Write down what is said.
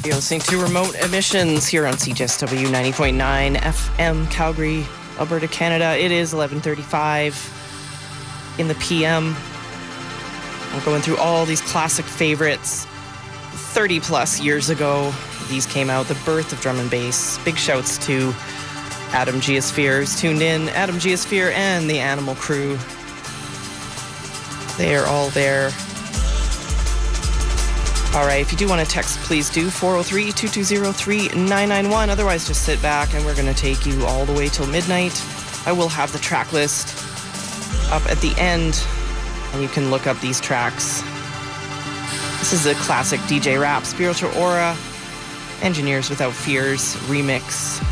You're listening to Remote Emissions here on CJSW 90.9 FM, Calgary, Alberta, Canada. It is 11:35 in the PM. I'm going through all these classic favorites. 30 plus years ago, these came out, the birth of drum and bass. Big shouts to Adam Geosphere, who's tuned in. Adam Geosphere and the Animal Crew. They are all there. All right, if you do want to text, please do. 403-220-3991. Otherwise, just sit back and we're going to take you all the way till midnight. I will have the track list up at the end, and you can look up these tracks. This is a classic DJ rap, Spiritual Aura, Engineers Without Fears remix.